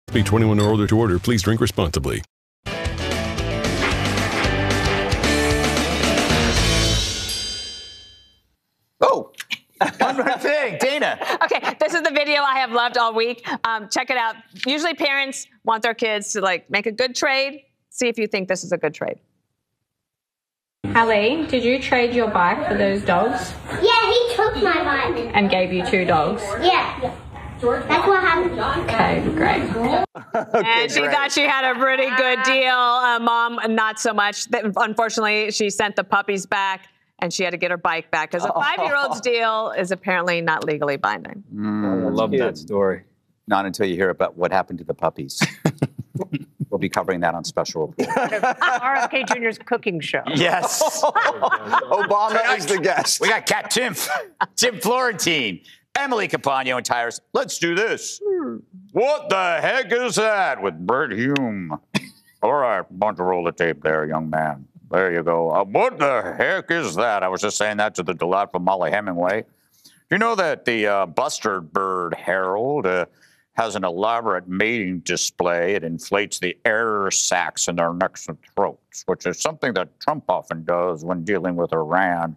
Be 21 or older to order. Please drink responsibly. Oh, one more thing, Dana. Okay, this is the video I have loved all week. Check it out. Usually parents want their kids to make a good trade. See if you think this is a good trade. Ali, did you trade your bike for those dogs? Yeah, he took my bike. And gave you 2 dogs? Yeah. That's what happened. Okay, great. And she thought she had a pretty good deal. Mom, not so much. Unfortunately, she sent the puppies back, and she had to get her bike back because a 5-year-old's deal is apparently not legally binding. I love that story. Not until you hear about what happened to the puppies. We'll be covering that on Special Report. RFK Jr.'s cooking show. Yes. Obama is the guest. We got Cat Tim Florentine, Emily Capano, and Tyrus. Let's do this. What the heck is that with Bert Hume? All right, want to roll the tape there, young man. There you go. What the heck is that? I was just saying that to the delightful Molly Hemingway. Do you know that the Bustard Bird Herald has an elaborate mating display? It inflates the air sacs in their necks and throats, which is something that Trump often does when dealing with Iran.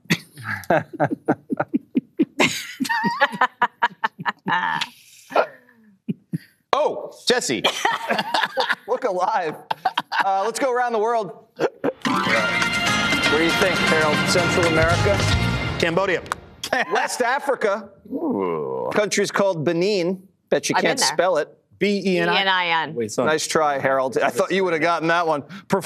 Oh, Jesse. Look alive. Let's go around the world. Where do you think, Harold? Central America? Cambodia. West Africa. Ooh. Country's called Benin. Bet you I've been can't there. spell it. B-E-N-I. E-N-I-N. Wait, son. Nice try, Harold. I thought you would have gotten that one.